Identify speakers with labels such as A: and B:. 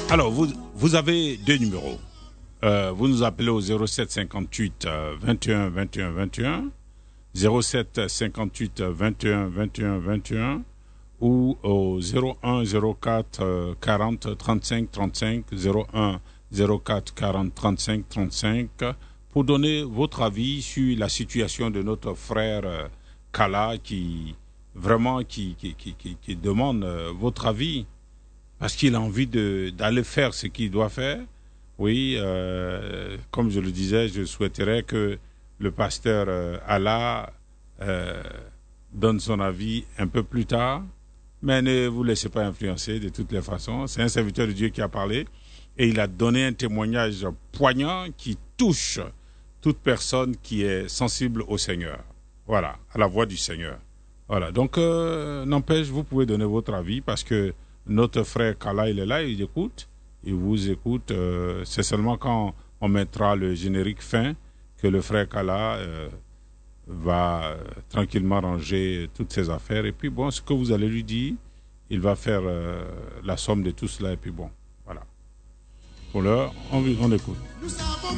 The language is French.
A: Alors, vous avez deux numéros. Vous nous appelez au 07 58 21 21 21, 07 58 21 21 21 ou au 01 04 40 35 35, 01 04 40 35 35 pour donner votre avis sur la situation de notre frère Kala qui vraiment qui demande votre avis parce qu'il a envie d'aller faire ce qu'il doit faire. Oui, comme je le disais, je souhaiterais que le pasteur Allah donne son avis un peu plus tard, mais ne vous laissez pas influencer de toutes les façons. C'est un serviteur de Dieu qui a parlé et il a donné un témoignage poignant qui touche toute personne qui est sensible au Seigneur. Voilà, à la voix du Seigneur. Voilà, donc n'empêche, vous pouvez donner votre avis parce que notre frère Kala, il est là, il écoute. Il vous écoute. C'est seulement quand on mettra le générique fin que le frère Kala va tranquillement ranger toutes ses affaires. Et puis bon, ce que vous allez lui dire, il va faire la somme de tout cela. Et puis bon, voilà. Pour l'heure, on écoute.